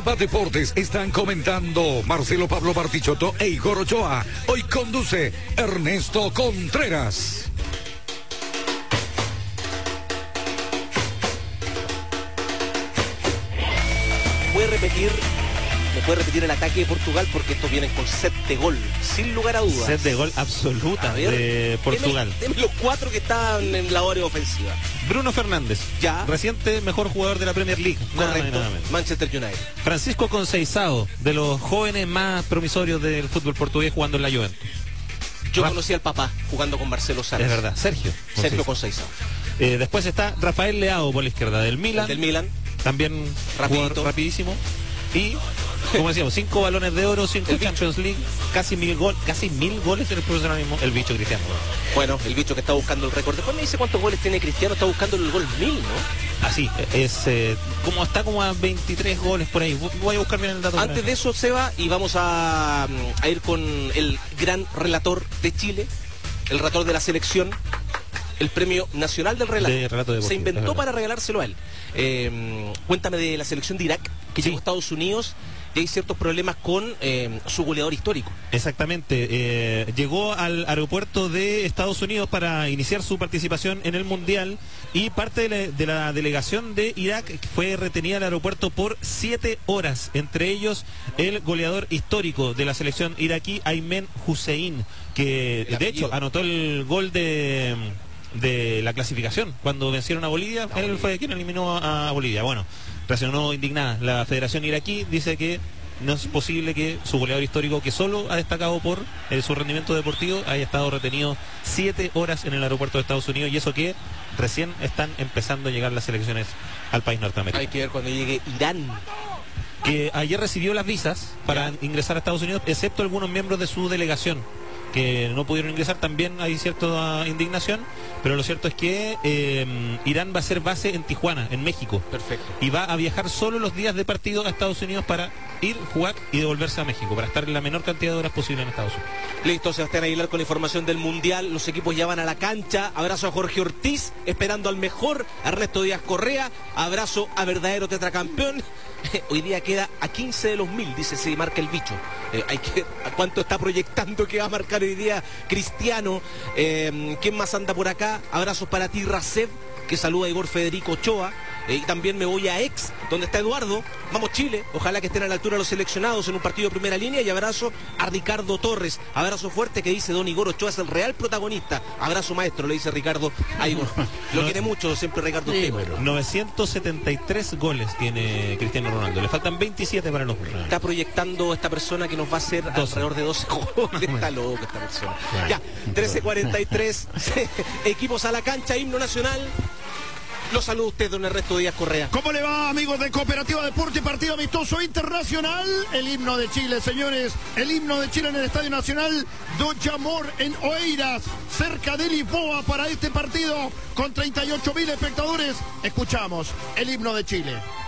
Samba Deportes están comentando Marcelo Pablo Bartichotto e Igor Ochoa. Hoy conduce Ernesto Contreras. ¿Me puede repetir el ataque de Portugal? Porque estos vienen con set de gol, sin lugar a dudas. Set de gol absoluta de Portugal. Deme los 4 que estaban en la hora ofensiva. Bruno Fernández, ya. Reciente mejor jugador de la Premier League. Correcto, Manchester United. Francisco Conceição, de los jóvenes más promisorios del fútbol portugués jugando en la Juventus. Yo conocí al papá jugando con Marcelo Salas. Es verdad, Sergio Conceição. Después está Rafael Leao por la izquierda del Milan. También rapidísimo. Y, como decíamos, 5 balones de oro, 5 Champions League, casi 1000 goles en el profesionalismo. El bicho Cristiano. Bueno, el bicho que está buscando el récord. Después me dice cuántos goles tiene Cristiano, está buscando el gol 1000, ¿no? Así, está como a 23 goles por ahí. Voy a buscar bien el dato. Antes de eso, Seba, y vamos a ir con el gran relator de Chile, el relator de la selección, el premio nacional del relato. Deportivo, se inventó para regalárselo a él. Cuéntame de la selección de Irak, que llegó a Estados Unidos, y hay ciertos problemas con su goleador histórico. Exactamente, llegó al aeropuerto de Estados Unidos para iniciar su participación en el Mundial, y parte de la delegación de Irak fue retenida en el aeropuerto por 7 horas, entre ellos el goleador histórico de la selección iraquí, Aymen Hussein, que de hecho anotó el gol de la clasificación cuando vencieron a Bolivia. Él fue quien eliminó a Bolivia. Bueno, reaccionó indignada la Federación Iraquí, dice que no es posible que su goleador histórico, que solo ha destacado por su rendimiento deportivo, haya estado retenido 7 horas en el aeropuerto de Estados Unidos, y eso que recién están empezando a llegar las selecciones al país norteamericano. Hay que ver cuando llegue Irán, que ayer recibió las visas para ingresar a Estados Unidos, excepto algunos miembros de su delegación que no pudieron ingresar. También hay cierta indignación, pero lo cierto es que Irán va a ser base en Tijuana, en México. Perfecto. Y va a viajar solo los días de partido a Estados Unidos para ir, jugar y devolverse a México, para estar en la menor cantidad de horas posible en Estados Unidos. Listo, Sebastián Aguilar con la información del Mundial. Los equipos ya van a la cancha. Abrazo a Jorge Ortiz, esperando al mejor, a Ernesto Díaz Correa. Abrazo a verdadero tetracampeón. Hoy día queda a 15 de los 1000, dice, se marca el bicho. Hay que ver a cuánto está proyectando que va a marcar hoy día Cristiano. ¿Quién más anda por acá? Abrazos para ti, Racev, que saluda a Igor Federico Ochoa. Y también me voy a Ex, donde está Eduardo. Vamos Chile, ojalá que estén a la altura los seleccionados en un partido de primera línea. Y abrazo a Ricardo Torres, abrazo fuerte, que dice don Igor Ochoa es el real protagonista. Abrazo maestro, le dice Ricardo a Igor. Lo quiere mucho siempre Ricardo. Sí, 973 goles tiene Cristiano Ronaldo, le faltan 27 para los goles. Está proyectando esta persona que nos va a hacer 12. Alrededor de 12 goles. Está loco esta persona. Bueno. Ya, 13:43, equipos a la cancha, himno nacional. Lo saluda usted, don Ernesto Díaz Correa. ¿Cómo le va, amigos de Cooperativa Deporte? Partido amistoso internacional. El himno de Chile, señores. El himno de Chile en el Estadio Nacional do Jamor en Oeiras, cerca de Lisboa, para este partido con 38.000 espectadores. Escuchamos el himno de Chile.